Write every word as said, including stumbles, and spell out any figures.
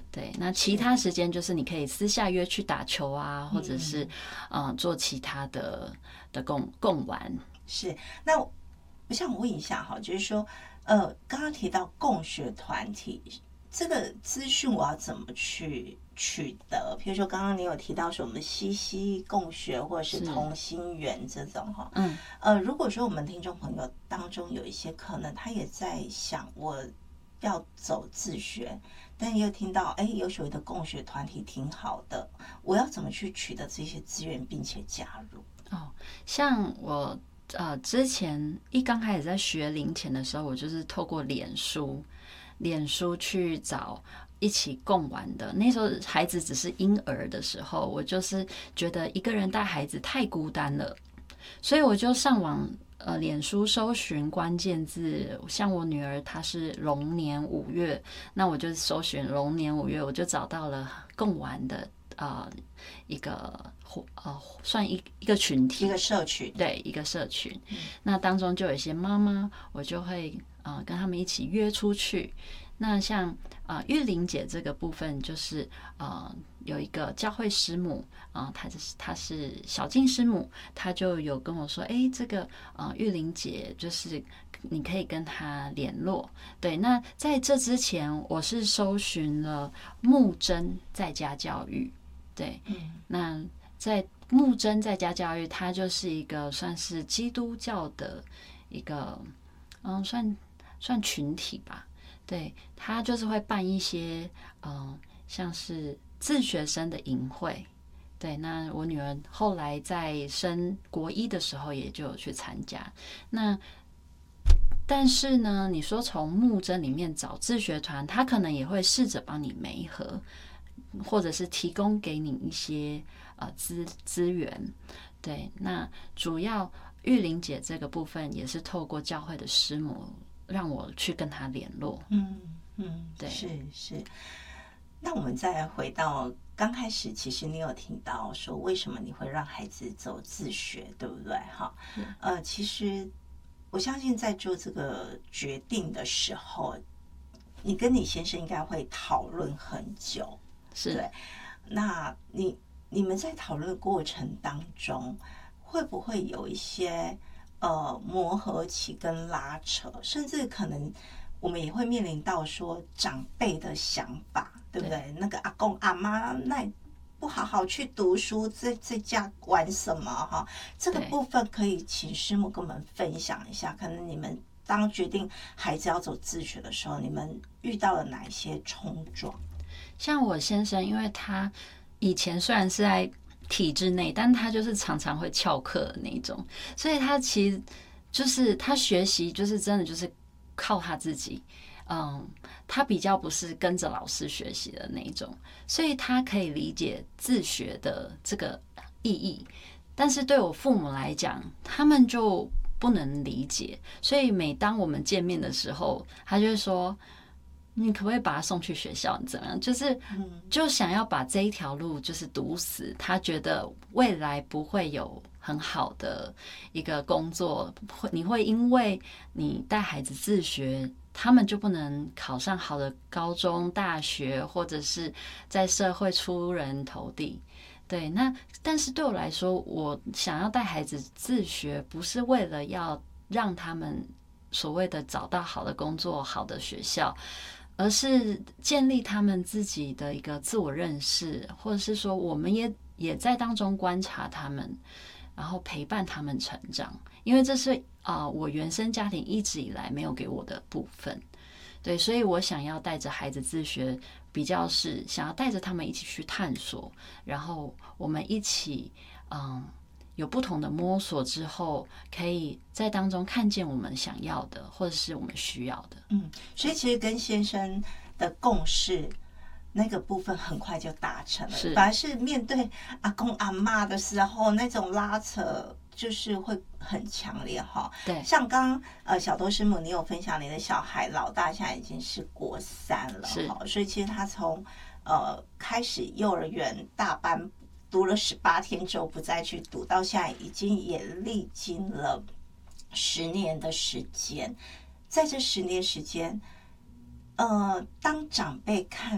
对，那其他时间就是你可以私下约去打球啊，或者是嗯、呃、做其他的的共共玩。 是，那我想问一下哈，就是说，呃，刚刚提到共学团体这个资讯，我要怎么去取得？比如说，刚刚你有提到说我们西西共学或者是同心圆这种哈， 嗯， 呃，如果说我们听众朋友当中有一些可能他也在想我要走自学，但又听到哎有所谓的共学团体挺好的，我要怎么去取得这些资源并且加入？ 哦，像我呃之前一刚开始在学零钱的时候，我就是透过脸书，脸书去找一起共玩的。那时候孩子只是婴儿的时候，我就是觉得一个人带孩子太孤单了，所以我就上网。呃，脸书搜寻关键字，像我女儿她是龙年五月，那我就搜寻龙年五月，我就找到了共玩的呃一个呃算一一个群体， 一个社群， 对，一个社群。嗯、那当中就有一些妈妈，我就会呃跟他们一起约出去。那像呃玉玲姐这个部分，就是呃有一个教会师母啊、呃，她就是她是小静师母，她就有跟我说，哎，这个呃玉玲姐就是你可以跟她联络。对，那在这之前，我是搜寻了木真在家教育，对，嗯、那在木真在家教育，它就是一个算是基督教的一个嗯算算群体吧。对，他就是会办一些，嗯，像是自学生的营会。对，那我女儿后来在升国一的时候，也就有去参加。那但是呢，你说从木真里面找自学团，他可能也会试着帮你媒合，或者是提供给你一些呃资资源。对，那主要玉玲姐这个部分也是透过教会的师母。让我去跟他联络， 嗯嗯， 对， 是是。那我们再回到刚开始，其实你有听到说为什么你会让孩子走自学，对不对？哈，呃，其实我相信在做这个决定的时候，你跟你先生应该会讨论很久， 是对。那你你们在讨论过程当中，会不会有一些？呃，磨合期跟拉扯，甚至可能我们也会面临到说长辈的想法，对不对？对那个阿公阿妈那不好好去读书，在在家玩什么哈？这个部分可以请师母跟我们分享一下，可能你们当决定孩子要走自学的时候，你们遇到了哪一些冲撞？ 像我先生，因为他以前虽然是在体制内，但他就是常常会翘课的那种，所以他其实就是他学习就是真的就是靠他自己，嗯，他比较不是跟着老师学习的那种，所以他可以理解自学的这个意义，但是对我父母来讲，他们就不能理解，所以每当我们见面的时候，他就会说。你可不可以把他送去学校？你怎么样？就是就想要把这一条路就是堵死。他觉得未来不会有很好的一个工作，你会因为你带孩子自学，他们就不能考上好的高中、大学，或者是在社会出人头地。对，那但是对我来说，我想要带孩子自学，不是为了要让他们所谓的找到好的工作、好的学校。而是建立他们自己的一个自我认识，或者是说，我们也也在当中观察他们，然后陪伴他们成长。因为这是啊、呃，我原生家庭一直以来没有给我的部分。对，所以我想要带着孩子自学，比较是想要带着他们一起去探索，然后我们一起嗯。有不同的摸索之后，可以在当中看见我们想要的，或者是我们需要的。 嗯，所以其实跟先生的共识那个部分很快就达成了，反而是面对阿公阿嬷的时候，那种拉扯就是会很强烈哈。 对， 像刚刚呃小多师母，你有分享你的小孩老大现在已经是国三了哈，所以其实他从呃开始幼儿园大班。读了十八天之后不再去读，到现在已经也历经了十年的时间。在这十年时间，呃，当长辈看